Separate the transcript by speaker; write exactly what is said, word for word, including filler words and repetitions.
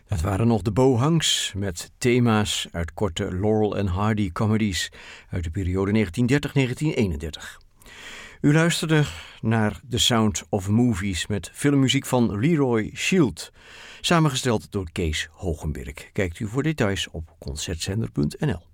Speaker 1: Dat waren nog de Bohangs met thema's uit korte Laurel en Hardy comedies uit de periode negentien dertig tot negentien eenendertig. U luisterde naar The Sound of Movies met filmmuziek van Leroy Shield, samengesteld door Kees Hogenberg. Kijkt u voor details op concertzender punt n l.